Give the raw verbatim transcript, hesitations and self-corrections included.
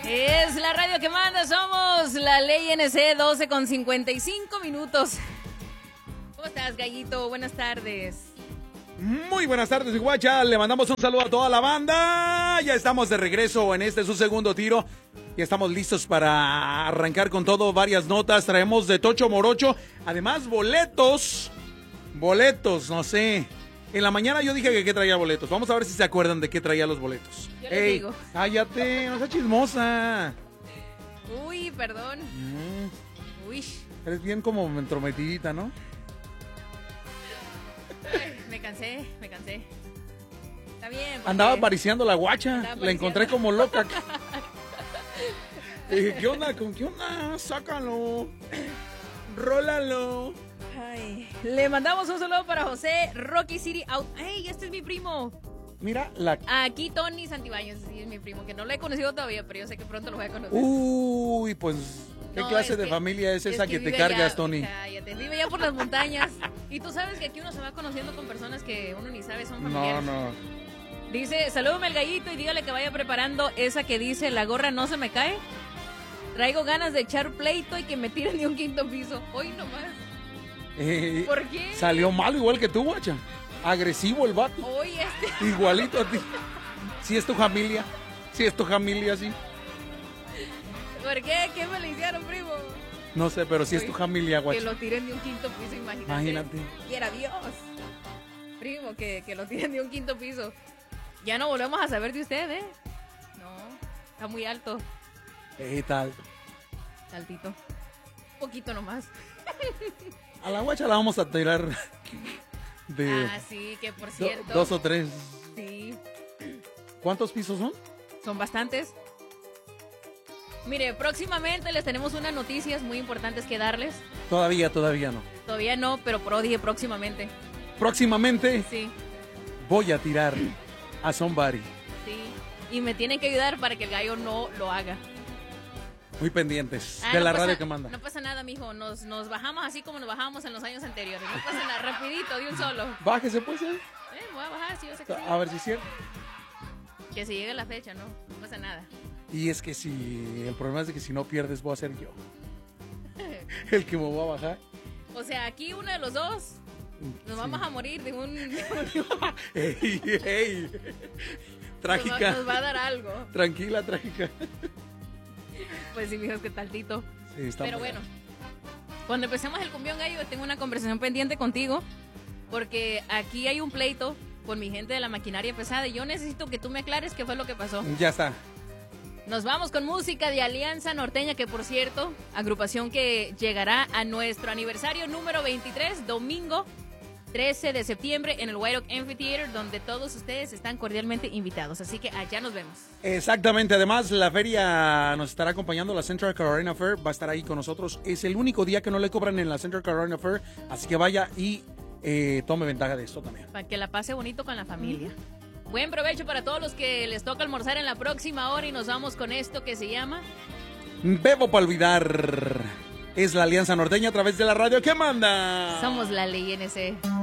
Es la radio que manda, somos la Ley N C, doce con cincuenta y cinco minutos. ¿Cómo estás, Gallito? Buenas tardes. Muy buenas tardes, Guacha. Le mandamos un saludo a toda la banda. Ya estamos de regreso en este su segundo tiro. Ya estamos listos para arrancar con todo. Varias notas traemos de Tocho Morocho. Además, boletos. Boletos, no sé. En la mañana yo dije que qué traía boletos. Vamos a ver si se acuerdan de qué traía los boletos. Yo les digo. Cállate, no seas chismosa. Uy, perdón. Mm. Uy. Eres bien como entrometidita, ¿no? Ay, me cansé, me cansé. Está bien. Porque... Andaba apariciando la Guacha. Andaba La encontré como loca. Dije, ¿qué onda? ¿Con qué onda? Sácalo. Rólalo. Ay, le mandamos un saludo para José Rocky City Out. ¡Ey, este es mi primo! Mira, la... Aquí Tony Santibáñez, sí, es mi primo, que no lo he conocido todavía, pero yo sé que pronto lo voy a conocer. Uy, pues, ¿qué No, clase es de que- familia es esa es que, te vive cargas, ya- Tony? Cállate, vive ya por las montañas. Y tú sabes que aquí uno se va conociendo con personas que uno ni sabe son No, familiares. no. Dice, salúdame el Gallito y dígale que vaya preparando esa que dice, la gorra no se me cae. Traigo ganas de echar pleito y que me tiren de un quinto piso. Hoy nomás. Eh, ¿Por qué? Salió malo igual que tú, Guacha. Agresivo el vato. Hoy este... Igualito a ti. Si es tu familia. Si es tu familia, sí. ¿Por qué? ¿Qué me le hicieron, primo? No sé, pero si es tu familia, Que Guacha. lo tiren de un quinto piso, imagínate. Imagínate. Y era Dios. Primo, que, que lo tiren de un quinto piso. Ya no volvemos a saber de usted, ¿eh? No, está muy alto. Eh, tal. Altito. Un poquito nomás. A la Guacha la vamos a tirar de Ah, sí, que por do- cierto. dos o tres. Sí, ¿Cuántos pisos son? son bastantes. Mire, próximamente les tenemos unas noticias muy importantes que darles. Todavía, todavía no. Todavía no, pero pro dije próximamente. Próximamente Sí, voy a tirar a somebody. sí. Y me tienen que ayudar para que el gallo no lo haga. Muy pendientes Ah, de no la pasa- radio que manda. No pasa nada, mijo. Nos, nos bajamos así como nos bajábamos en los años anteriores. No pasa nada, rapidito, de un solo. Bájese, pues. ¿eh? Eh, me voy a bajar, sí, yo sé que sí. A ver si es cierto. Que se llegue la fecha, ¿no? No pasa nada. Y es que si el problema es de que si no pierdes voy a ser yo el que me voy a bajar. O sea, aquí uno de los dos nos Sí. vamos a morir de un... ¡Ey, ey! Nos va, Trágica. nos va a dar algo. Tranquila, trágica. Pues sí, mijo, es que taltito. Sí, está Pero muy bueno, cuando empecemos el cumbión gallo, tengo una conversación pendiente contigo. Porque aquí hay un pleito con mi gente de la maquinaria pesada. Y yo necesito que tú me aclares qué fue lo que pasó. Ya está. Nos vamos con música de Alianza Norteña, que por cierto, agrupación que llegará a nuestro aniversario número veintitrés, domingo trece de septiembre en el White Oak Amphitheater, donde todos ustedes están cordialmente invitados. Así que allá nos vemos. Exactamente, además la feria nos estará acompañando, la Central Carolina Fair va a estar ahí con nosotros. Es el único día que no le cobran en la Central Carolina Fair, así que vaya y eh, tome ventaja de esto también. Para que la pase bonito con la familia. Buen provecho para todos los que les toca almorzar en la próxima hora y nos vamos con esto que se llama... Bebo para olvidar. Es la Alianza Norteña a través de la radio que manda. Somos la Ley N C.